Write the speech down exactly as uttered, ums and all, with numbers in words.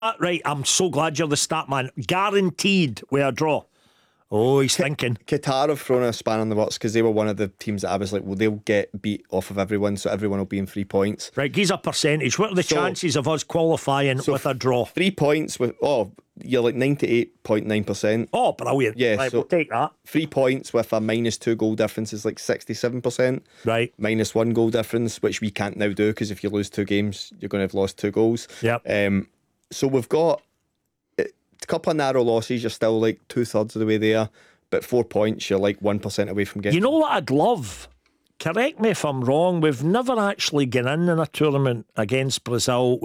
Ah, right, I'm so glad you're the stat man. Guaranteed with a draw. Oh, he's thinking. Qatar have thrown a span on the works because they were one of the teams that I was like, well, they'll get beat off of everyone, so everyone will be in three points. Right, he's a percentage. What are the So- chances of us qualifying So with a draw? Three points with, oh, you're like ninety-eight point nine percent. Oh, brilliant. Yeah, right, so- we'll take that. Three points with a minus two goal difference is like sixty-seven percent. Right. Minus one goal difference, which we can't now do because if you lose two games, you're going to have lost two goals. Yep. Um, so we've got a couple of narrow losses. You're still like two thirds of the way there. But four points, you're like one percent away from getting. You know what I'd love? Correct me if I'm wrong. We've never actually gone in in a tournament against Brazil